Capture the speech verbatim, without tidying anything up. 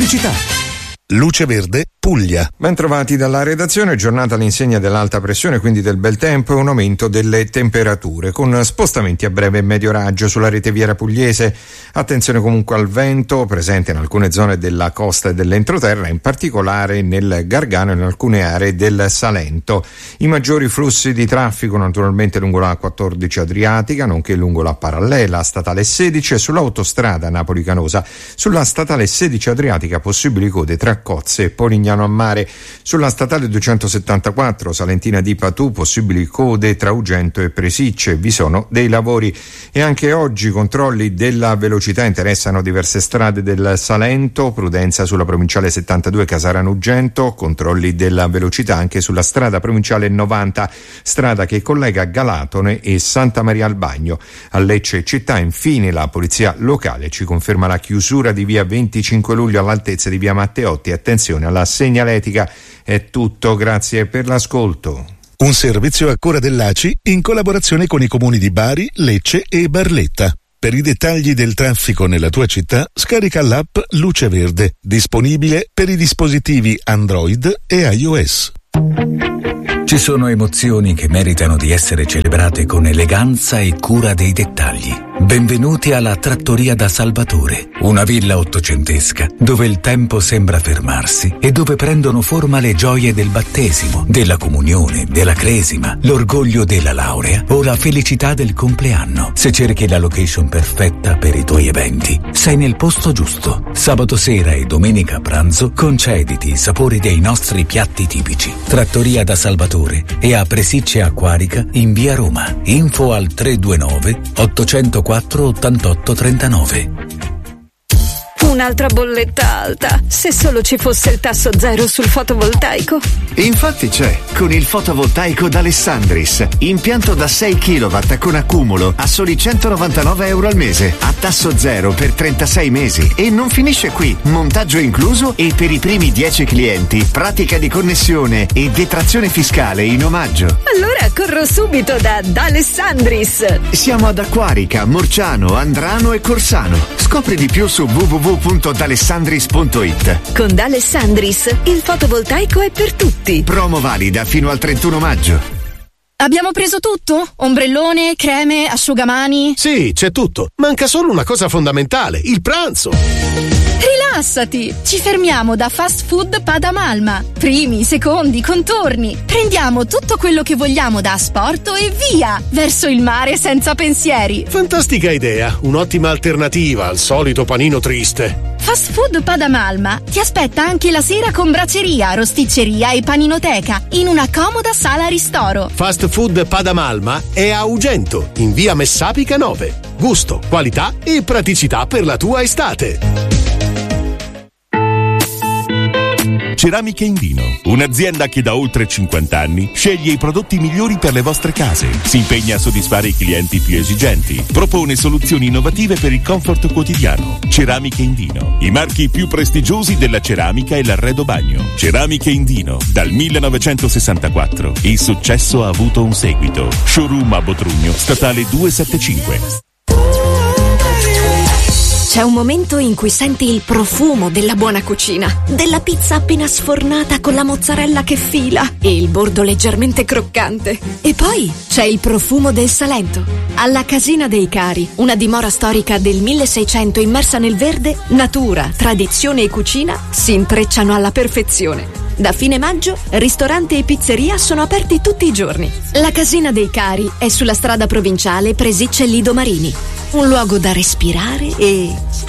pubblicità. Luce Verde, Puglia. Ben trovati dalla redazione, giornata all'insegna dell'alta pressione, quindi del bel tempo e un aumento delle temperature, con spostamenti a breve e medio raggio sulla rete viaria pugliese. Attenzione comunque al vento, presente in alcune zone della costa e dell'entroterra, in particolare nel Gargano e in alcune aree del Salento. I maggiori flussi di traffico naturalmente lungo la quattordici Adriatica, nonché lungo la parallela statale sedici e sull'autostrada Napoli-Canosa. Sulla statale sedici Adriatica possibili code tra Cozze e Polignano a Mare. Sulla statale duecentosettantaquattro Salentina di Patù possibili code tra Ugento e Presicce, vi sono dei lavori. E anche oggi controlli della velocità interessano diverse strade del Salento, prudenza sulla provinciale settantadue Casarano-Ugento, controlli della velocità anche sulla strada provinciale novanta, strada che collega Galatone e Santa Maria al Bagno. A Lecce città infine la polizia locale ci conferma la chiusura di via venticinque luglio all'altezza di via Matteotti. Attenzione alla segnaletica. È tutto, grazie per l'ascolto. Un servizio a cura dell'A C I in collaborazione con i comuni di Bari, Lecce e Barletta. Per i dettagli del traffico nella tua città, scarica l'app Luce Verde, disponibile per i dispositivi Android e iOS. Ci sono emozioni che meritano di essere celebrate con eleganza e cura dei dettagli. Benvenuti alla Trattoria da Salvatore, una villa ottocentesca dove il tempo sembra fermarsi e dove prendono forma le gioie del battesimo, della comunione, della cresima, l'orgoglio della laurea o la felicità del compleanno. Se cerchi la location perfetta per i tuoi eventi, sei nel posto giusto. Sabato sera e domenica pranzo concediti i sapori dei nostri piatti tipici. Trattoria da Salvatore e a Presicce Acquarica in via Roma. Info al tre due nove ottocentoquattro ottantotto trentanove. Un'altra bolletta alta. Se solo ci fosse il tasso zero sul fotovoltaico. Infatti c'è, con il fotovoltaico d'Alessandris. Impianto da sei chilowatt con accumulo a soli centonovantanove euro al mese, a tasso zero per trentasei mesi. E non finisce qui, montaggio incluso e per i primi dieci clienti, pratica di connessione e detrazione fiscale in omaggio. Allora corro subito da D'Alessandris. Siamo ad Acquarica, Morciano, Andrano e Corsano. Scopri di più su w w w punto d'alessandris punto it. Con D'Alessandris il fotovoltaico è per tutti. Promo valida fino al trentuno maggio. Abbiamo preso tutto? Ombrellone, creme, asciugamani? Sì, c'è tutto. Manca solo una cosa fondamentale, il pranzo. Rilassati! Ci fermiamo da Fast Food Padamalma. Primi, secondi, contorni. Prendiamo tutto quello che vogliamo da asporto e via! Verso il mare senza pensieri. Fantastica idea, un'ottima alternativa al solito panino triste. Fast Food Padamalma ti aspetta anche la sera con bracceria, rosticceria e paninoteca in una comoda sala ristoro. Fast Food Padamalma è a Ugento, in via Messapica nove. Gusto, qualità e praticità per la tua estate. Ceramiche Indino, un'azienda che da oltre cinquanta anni sceglie i prodotti migliori per le vostre case, si impegna a soddisfare i clienti più esigenti, propone soluzioni innovative per il comfort quotidiano. Ceramiche Indino, i marchi più prestigiosi della ceramica e l'arredo bagno. Ceramiche Indino, dal millenovecentosessantaquattro, il successo ha avuto un seguito. Showroom a Botrugno, statale duecentosettantacinque. C'è un momento in cui senti il profumo della buona cucina, della pizza appena sfornata con la mozzarella che fila e il bordo leggermente croccante. E poi c'è il profumo del Salento. Alla Casina dei Cari, una dimora storica del milleseicento immersa nel verde, natura, tradizione e cucina si intrecciano alla perfezione. Da fine maggio, ristorante e pizzeria sono aperti tutti i giorni. La Casina dei Cari è sulla strada provinciale Presicce Lido Marini. Un luogo da respirare e